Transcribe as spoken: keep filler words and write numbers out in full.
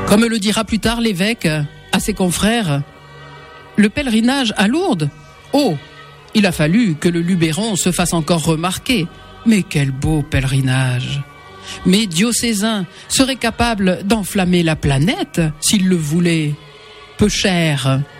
Comme le dira plus tard l'évêque à ses confrères, le pèlerinage à Lourdes, oh, il a fallu que le Luberon se fasse encore remarquer. Mais quel beau pèlerinage! Mes diocésains seraient capables d'enflammer la planète s'ils le voulaient. Peu cher.